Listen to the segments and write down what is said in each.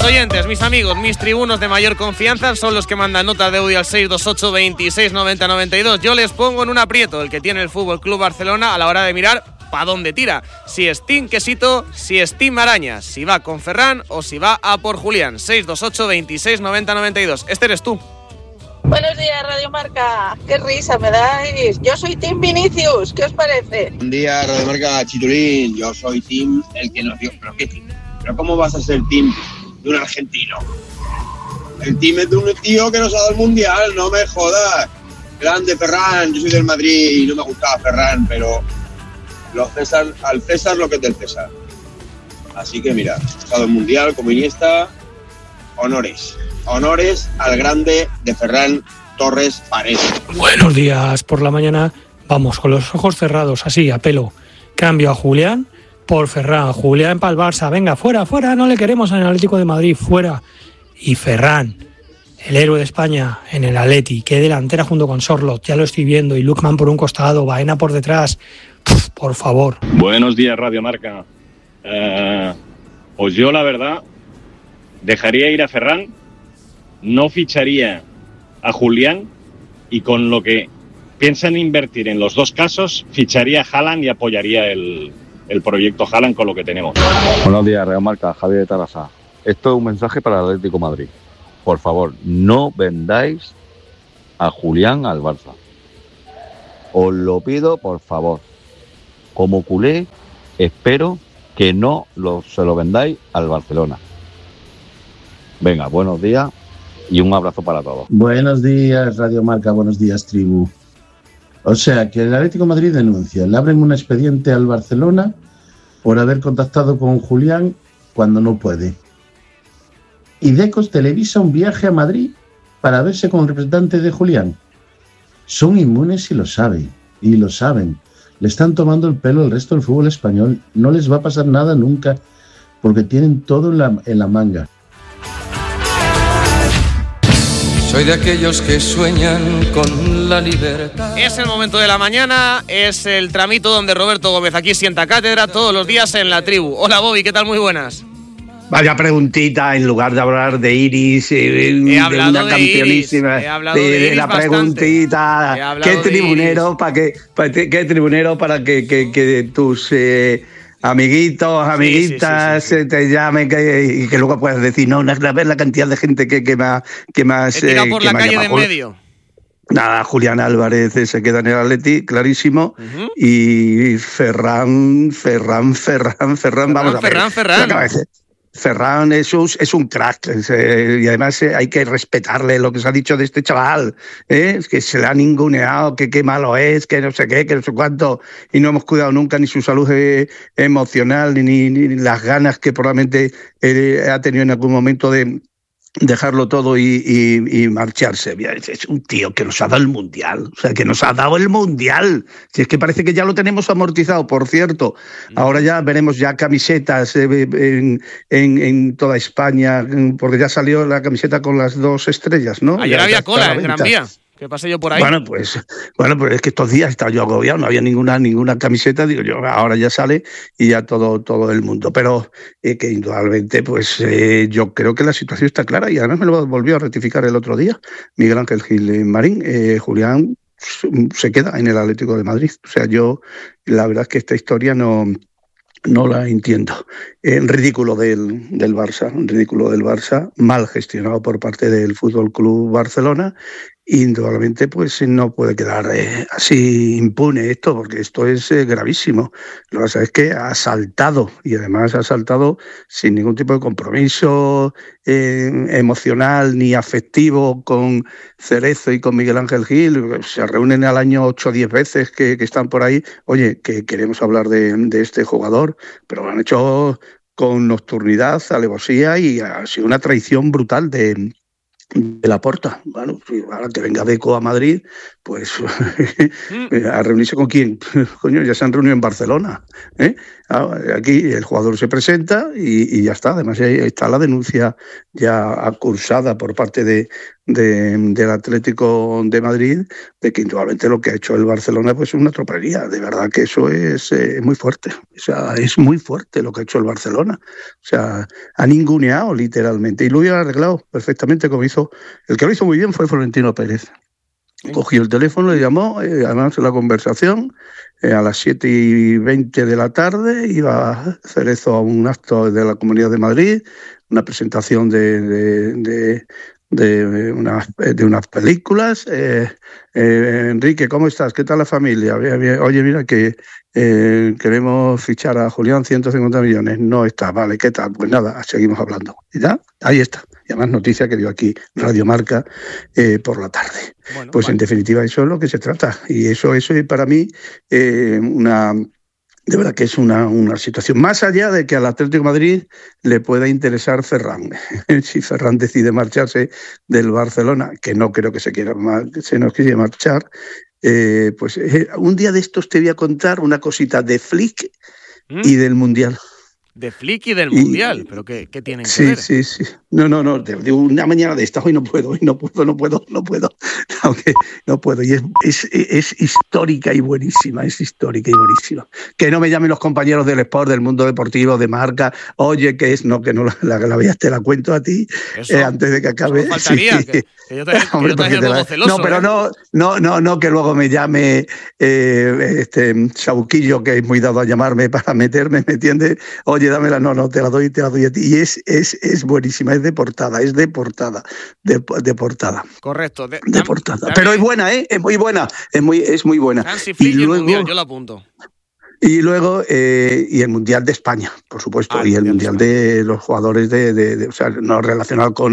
oyentes, mis amigos, mis tribunos de mayor confianza son los que mandan notas de audio al 628 26 90 92. Yo les pongo en un aprieto el que tiene el Fútbol Club Barcelona a la hora de mirar para dónde tira. Si es Team Quesito, si es Team Arañas, si va con Ferran o si va a por Julián. 628 26 90 92. Este eres tú. Buenos días, Radio Marca. Qué risa me dais. Yo soy Team Vinicius. ¿Qué os parece? Buen día, Radio Marca, Chitulín. Yo soy Team el que nos dio. ¿Pero qué team? ¿Pero cómo vas a ser Team de un argentino? El Team es de un tío que nos ha dado el Mundial, no me jodas. Grande Ferran. Yo soy del Madrid y no me gustaba Ferran, pero al César lo que es del César. Así que mira, ha dado el Mundial como Iniesta. Honores al grande de Ferran Torres Paredes. Buenos días por la mañana. Vamos, con los ojos cerrados, así, a pelo. Cambio a Julián por Ferran. Julián para el Barça. Venga, fuera, no le queremos en el Atlético de Madrid, fuera. Y Ferran, el héroe de España en el Atleti, que delantera junto con Sorloth, ya lo estoy viendo, y Lookman por un costado, Baena por detrás. Por favor. Buenos días, Radio Marca. Pues yo, la verdad, dejaría ir a Ferran, no ficharía a Julián y con lo que piensan invertir en los dos casos, ficharía a Haaland y apoyaría el proyecto Haaland con lo que tenemos. Buenos días, Radio Marca, Javier de Tarrasa. Esto es un mensaje para el Atlético de Madrid. Por favor, no vendáis a Julián al Barça. Os lo pido, por favor. Como culé, espero que no se lo vendáis al Barcelona. Venga, buenos días y un abrazo para todos. Buenos días, Radio Marca, buenos días, tribu. O sea, que el Atlético de Madrid denuncia, le abren un expediente al Barcelona por haber contactado con Julián cuando no puede. Y Decos televisa un viaje a Madrid para verse con el representante de Julián. Son inmunes y lo saben, Le están tomando el pelo el resto del fútbol español. No les va a pasar nada nunca, porque tienen todo en la manga. Soy de aquellos que sueñan con la libertad. Es el momento de la mañana, es el tramito donde Roberto Gómez aquí sienta cátedra todos los días en la tribu. Hola Bobby, ¿qué tal? Muy buenas. Vaya preguntita, en lugar de hablar de Iris, de una campeonísima, de la preguntita, qué tribunero para que tus amiguitos, amiguitas sí. Te llamen y que luego puedas decir, no, a ver la cantidad de gente que más he tirado por la calle de en medio. Nada, Julián Álvarez se queda en el Atleti, clarísimo. Uh-huh. Y Ferran, vamos a ver. Ferran. Ferran es un crack y además hay que respetarle lo que se ha dicho de este chaval, es que se le ha ninguneado, que qué malo es, que no sé qué, que no sé cuánto, y no hemos cuidado nunca ni su salud emocional ni las ganas que probablemente ha tenido en algún momento de dejarlo todo y marcharse. Es un tío que nos ha dado el Mundial, o sea, que nos ha dado el Mundial. Si es que parece que ya lo tenemos amortizado, por cierto. Ahora ya veremos ya camisetas en toda España, porque ya salió la camiseta con las 2 estrellas, ¿no? Ayer había cola en Gran Vía. ¿Qué pasé yo por ahí? Bueno, pues es que estos días estaba yo agobiado, no había ninguna camiseta, digo yo, ahora ya sale y ya todo el mundo. Pero que indudablemente, pues yo creo que la situación está clara y además me lo volvió a rectificar el otro día Miguel Ángel Gil Marín. Julián se queda en el Atlético de Madrid. O sea, yo la verdad es que esta historia no la entiendo. Ridículo del Barça, mal gestionado por parte del Fútbol Club Barcelona. Indudablemente, pues no puede quedar así impune esto, porque esto es gravísimo. Lo que pasa es que ha saltado, y además ha saltado sin ningún tipo de compromiso emocional ni afectivo con Cerezo y con Miguel Ángel Gil. Se reúnen al año 8 o 10 veces que están por ahí. Oye, que queremos hablar de este jugador, pero lo han hecho con nocturnidad, alevosía, y ha sido una traición brutal de Laporta. Bueno, ahora que venga Deco a Madrid, pues a reunirse con quién. Coño, ya se han reunido en Barcelona. Aquí el jugador se presenta y ya está. Además está la denuncia ya cursada por parte de del Atlético de Madrid, de que indudablemente lo que ha hecho el Barcelona pues es una tropelía. De verdad que eso es muy fuerte. O sea, es muy fuerte lo que ha hecho el Barcelona. O sea, ha ninguneado literalmente y lo hubiera arreglado perfectamente como hizo. El que lo hizo muy bien fue Florentino Pérez. Cogió el teléfono, le llamó, además en la conversación, a las 7:20 de la tarde, iba Cerezo a un acto de la Comunidad de Madrid, una presentación de unas películas. Enrique, ¿cómo estás? ¿Qué tal la familia? Bien. Oye, mira que queremos fichar a Julián 150 millones. No está, vale, ¿qué tal? Pues nada, seguimos hablando. Y ya, ahí está. Y además noticia que dio aquí Radio Marca por la tarde. Bueno, pues vale. En definitiva eso es lo que se trata. Y eso es para mí de verdad que es una situación. Más allá de que al Atlético de Madrid le pueda interesar Ferran. Si Ferran decide marcharse del Barcelona, que no creo que se nos quiere marchar, pues un día de estos te voy a contar una cosita de Flick y del Mundial. De Flick y del Mundial, pero ¿qué tienen que ver? Sí. No, de una mañana de esta, hoy no puedo. Aunque no puedo. Y es histórica y buenísima, Que no me llamen los compañeros del Sport, del Mundo Deportivo, de Marca, oye, que no la veas, te la cuento a ti antes de que acabe. Eso faltaría, sí. que yo también me pongo celoso. No, pero no, que luego me llame Sauquillo, que es muy dado a llamarme para meterme, ¿me entiendes? Oye, dámela, no, te la doy a ti. Y es buenísima, es de portada. Correcto. De portada. Pero es buena, es muy buena. Es muy buena. Y luego, Mundial, yo la apunto. Y luego, y el Mundial de España, por supuesto, y el Mundial de los jugadores o sea, no relacionado con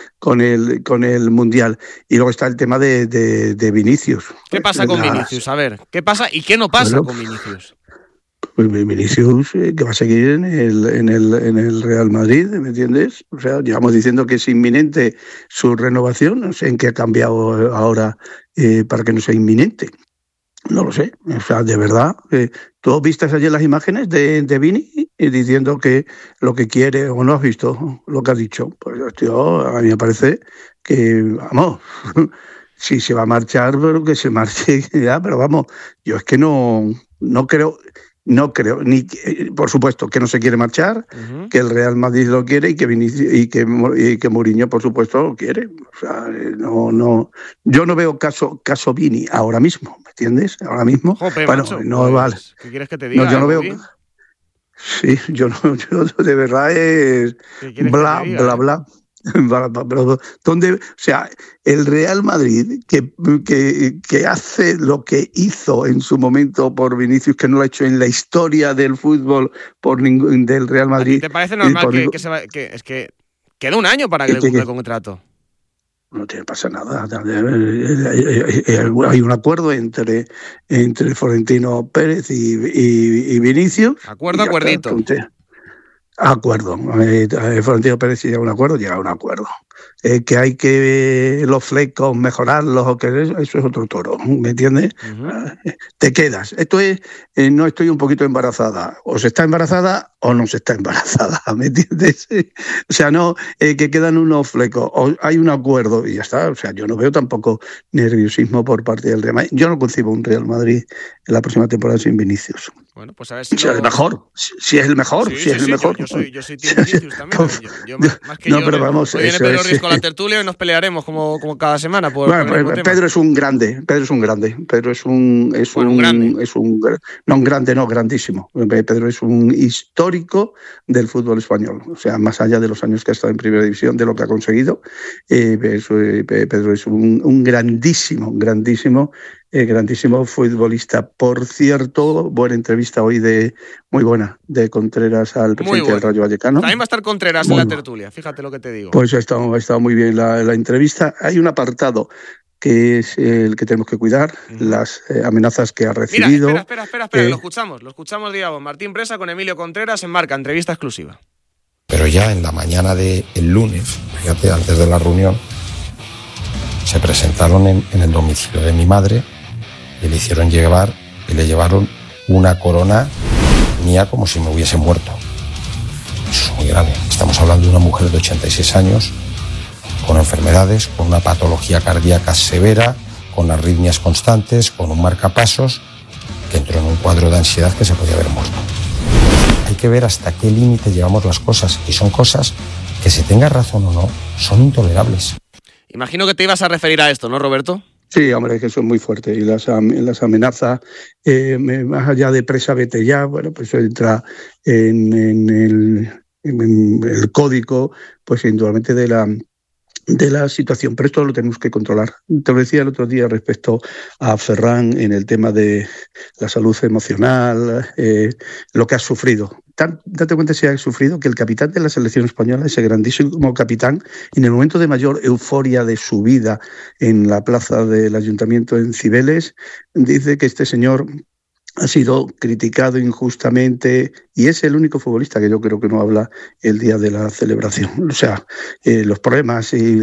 el Mundial. Y luego está el tema de Vinicius. ¿Qué pasa con Vinicius? A ver, ¿qué pasa y qué no pasa con Vinicius? Pues Vinicius, que va a seguir en el Real Madrid, ¿me entiendes? O sea, llevamos diciendo que es inminente su renovación, no sé en qué ha cambiado ahora para que no sea inminente. No lo sé, o sea, de verdad. ¿Tú viste ayer las imágenes de Vini diciendo que lo que quiere, o no has visto lo que ha dicho? Pues tío, a mí me parece que, vamos, si se va a marchar, pero que se marche ya, pero vamos, yo es que no creo, ni por supuesto que no se quiere marchar, que el Real Madrid lo quiere y que Mourinho por supuesto lo quiere. O sea, no, yo no veo caso Vini ahora mismo, ¿me entiendes? Ahora mismo. Jope, bueno, macho, no pues, vale. ¿Qué quieres que te diga? No, yo no veo. Sí, yo de verdad es bla. Pero ¿dónde? O sea, el Real Madrid que hace lo que hizo en su momento por Vinicius, que no lo ha hecho en la historia del fútbol del Real Madrid. ¿Te parece normal que queda un año para que le cumpla el contrato? No te pasa nada. Hay un acuerdo entre Florentino Pérez y Vinicius. Acuerdito. Acuerdo. Florentino Pérez llega a un acuerdo. Que hay que los flecos mejorarlos o que eso es otro toro, ¿me entiendes? Te quedas. Esto es, no estoy un poquito embarazada. O se está embarazada o no se está embarazada, ¿me entiendes? O sea, no, que quedan unos flecos. O hay un acuerdo y ya está. O sea, yo no veo tampoco nerviosismo por parte del Real Madrid. Yo no concibo un Real Madrid en la próxima temporada sin Vinicius. Bueno, pues a ver si es el mejor. Si es el mejor. Yo soy Team Vinicius también. Pero vamos, hoy viene Pedro Riz con la tertulia y nos pelearemos como cada semana. Pedro es un grande. Grandísimo. Pedro es un histórico del fútbol español. O sea, más allá de los años que ha estado en Primera División, de lo que ha conseguido, Pedro es un grandísimo futbolista. Por cierto, buena entrevista hoy muy buena de Contreras al presidente del Rayo Vallecano. También va a estar Contreras en la tertulia, fíjate lo que te digo. Pues ha estado muy bien la entrevista. Hay un apartado que es el que tenemos que cuidar, las amenazas que ha recibido. Mira, espera, lo escuchamos, digamos, Martín Presa con Emilio Contreras en Marca, entrevista exclusiva. Pero ya en la mañana del lunes, fíjate, antes de la reunión, se presentaron en el domicilio de mi madre y le hicieron llevar, y le llevaron una corona mía como si me hubiese muerto. Eso es muy grave. Estamos hablando de una mujer de 86 años con enfermedades, con una patología cardíaca severa, con arritmias constantes, con un marcapasos, que entró en un cuadro de ansiedad que se podía haber muerto. Hay que ver hasta qué límite llevamos las cosas, y son cosas que, se tenga razón o no, son intolerables. Imagino que te ibas a referir a esto, ¿no, Roberto? Sí, hombre, que eso es muy fuerte. Y las amenazas, más allá de presa, vete ya, bueno, pues entra en el código, pues indudablemente de la situación, pero esto lo tenemos que controlar. Te lo decía el otro día respecto a Ferran en el tema de la salud emocional, lo que ha sufrido. Date cuenta si ha sufrido que el capitán de la selección española, ese grandísimo capitán, en el momento de mayor euforia de su vida en la plaza del Ayuntamiento en Cibeles, dice que este señor ha sido criticado injustamente y es el único futbolista que yo creo que no habla el día de la celebración. O sea, los problemas y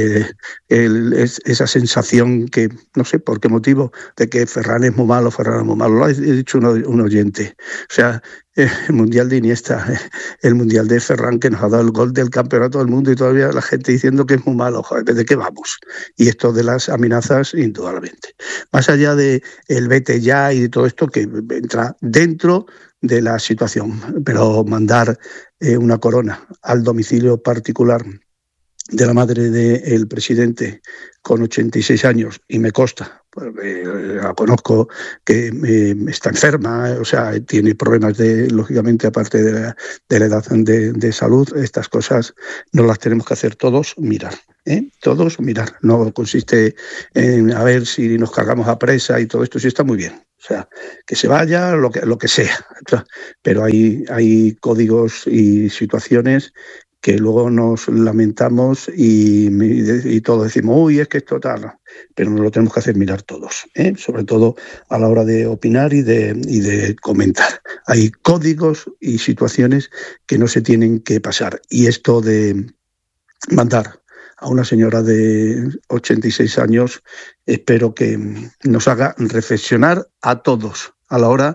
esa sensación que, no sé por qué motivo, de que Ferran es muy malo, lo ha dicho un oyente. O sea, el Mundial de Iniesta, el Mundial de Ferran, que nos ha dado el gol del campeonato del mundo y todavía la gente diciendo que es muy malo. Joder, ¿de qué vamos? Y esto de las amenazas, indudablemente. Más allá de el vete ya y de todo esto que entra dentro de la situación, pero mandar una corona al domicilio particular de la madre del presidente con 86 años, y me consta, porque la conozco, que está enferma, o sea, tiene problemas lógicamente, aparte de la edad de salud, estas cosas no las tenemos que hacer todos mirar. Todos mirar. No consiste en a ver si nos cargamos a presa y todo esto, sí está muy bien. O sea, que se vaya lo que sea. Pero hay códigos y situaciones que luego nos lamentamos y todos decimos, uy, es que esto tal, pero nos lo tenemos que hacer mirar todos, sobre todo a la hora de opinar y de comentar. Hay códigos y situaciones que no se tienen que pasar, y esto de mandar a una señora de 86 años, espero que nos haga reflexionar a todos a la hora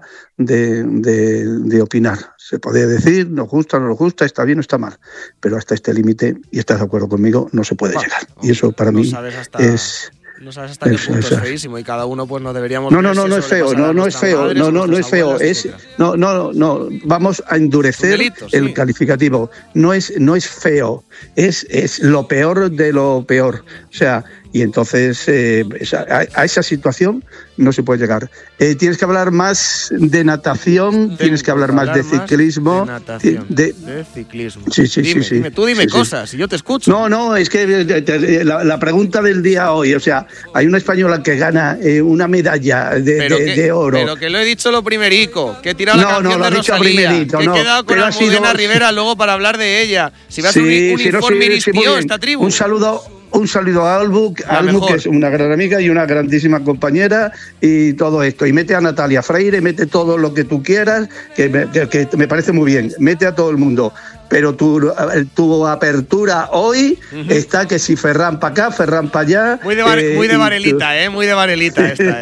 de opinar. Se podría decir, nos gusta, no nos gusta, está bien o está mal, pero hasta este límite, y estás de acuerdo conmigo, no se puede llegar. Y eso para mí es... No sabes hasta qué punto es feísimo, y cada uno pues no deberíamos... No es feo, no es feo, no, vamos a endurecer el calificativo. No es feo, es lo peor de lo peor. O sea, y entonces a esa situación no se puede llegar. Tienes que hablar más de natación, tienes que hablar más de ciclismo. De natación, de ciclismo. Sí. Dime, tú dime cosas, y yo te escucho. No, es que la pregunta del día hoy, o sea, hay una española que gana una medalla de oro. Pero que lo he dicho lo primerico, que he tirado la canción de Rosalía, que he quedado con Almudena Rivera luego para hablar de ella. Si vas a un uniforme ministío esta tribu. Un saludo a Albu, que es una gran amiga y una grandísima compañera, y todo esto. Y mete a Natalia Freire, mete todo lo que tú quieras, que me parece muy bien. Mete a todo el mundo. Pero tu apertura hoy está que si Ferran para acá, Ferran para allá. Muy de Varelita, muy de Varelita esta,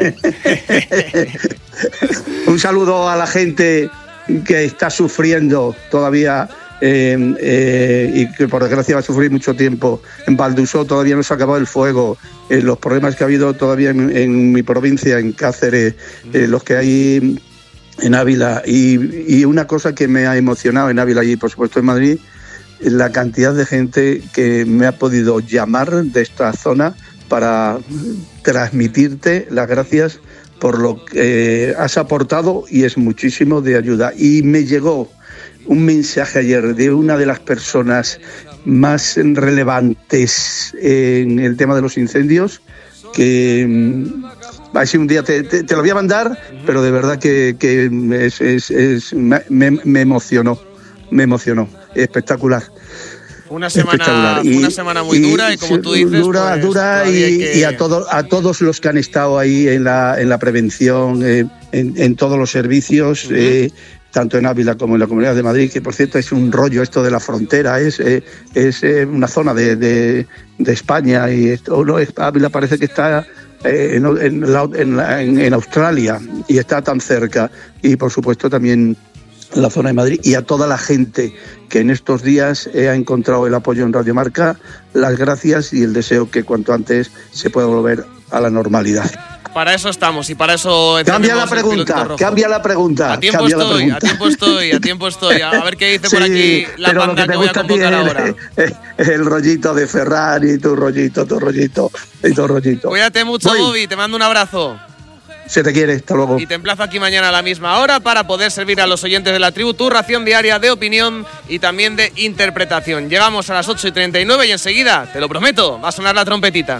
Un saludo a la gente que está sufriendo todavía. Y que por desgracia va a sufrir mucho tiempo. En Valdusó todavía no se ha acabado el fuego, los problemas que ha habido todavía en mi provincia, en Cáceres, los que hay en Ávila, y una cosa que me ha emocionado en Ávila y por supuesto en Madrid, la cantidad de gente que me ha podido llamar de esta zona para transmitirte las gracias por lo que has aportado, y es muchísimo de ayuda. Y me llegó un mensaje ayer de una de las personas más relevantes en el tema de los incendios, que así un día te lo voy a mandar, pero de verdad que me emocionó, espectacular. Una semana muy dura, y como tú dices, dura y a todos los que han estado ahí en la prevención, en todos los servicios, tanto en Ávila como en la Comunidad de Madrid, que por cierto es un rollo esto de la frontera, es una zona de España, y esto Ávila parece que está en Australia y está tan cerca. Y por supuesto también la zona de Madrid, y a toda la gente que en estos días ha encontrado el apoyo en Radio Marca, las gracias y el deseo que cuanto antes se pueda volver a la normalidad. Para eso estamos y para eso... Cambia la pregunta. A tiempo estoy. A ver qué dice por aquí la banda que voy a convocar ahora. El rollito de Ferran y tu rollito. Cuídate mucho, Bobby, te mando un abrazo. Se te quiere, hasta luego. Y te emplazo aquí mañana a la misma hora para poder servir a los oyentes de la tribu tu ración diaria de opinión y también de interpretación. Llegamos a las 8:39 y enseguida, te lo prometo, va a sonar la trompetita.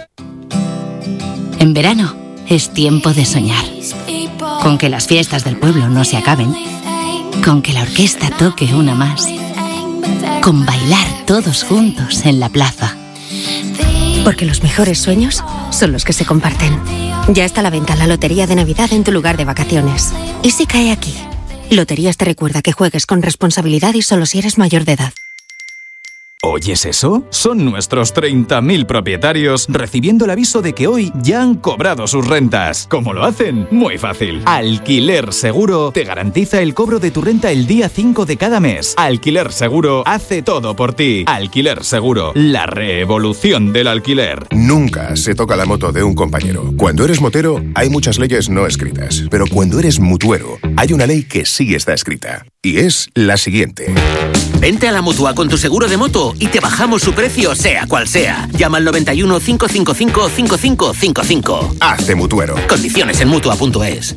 En verano es tiempo de soñar. Con que las fiestas del pueblo no se acaben. Con que la orquesta toque una más. Con bailar todos juntos en la plaza. Porque los mejores sueños son los que se comparten. Ya está a la venta la Lotería de Navidad en tu lugar de vacaciones. ¿Y si cae aquí? Loterías te recuerda que juegues con responsabilidad y solo si eres mayor de edad. ¿Oyes eso? Son nuestros 30.000 propietarios recibiendo el aviso de que hoy ya han cobrado sus rentas. ¿Cómo lo hacen? Muy fácil. Alquiler Seguro te garantiza el cobro de tu renta el día 5 de cada mes. Alquiler Seguro hace todo por ti. Alquiler Seguro, la revolución del alquiler. Nunca se toca la moto de un compañero. Cuando eres motero, hay muchas leyes no escritas. Pero cuando eres mutuero, hay una ley que sí está escrita. Y es la siguiente. Vente a la Mutua con tu seguro de moto y te bajamos su precio sea cual sea. Llama al 91 555 5555. Hazte mutuero. Condiciones en Mutua.es.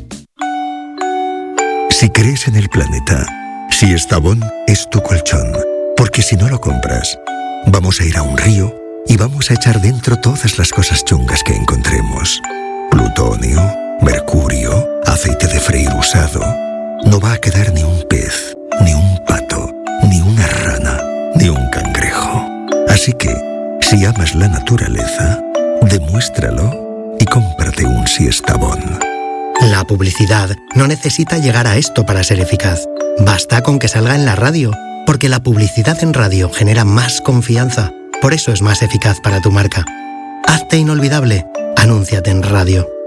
Si crees en el planeta, si Estavón es tu colchón. Porque si no lo compras, vamos a ir a un río y vamos a echar dentro todas las cosas chungas que encontremos. Plutonio, mercurio, aceite de freír usado. No va a quedar ni un pez, ni un pato, ni una rana, ni un cangrejo. Así que, si amas la naturaleza, demuéstralo y cómprate un Siestabón. La publicidad no necesita llegar a esto para ser eficaz. Basta con que salga en la radio, porque la publicidad en radio genera más confianza. Por eso es más eficaz para tu marca. Hazte inolvidable. Anúnciate en radio.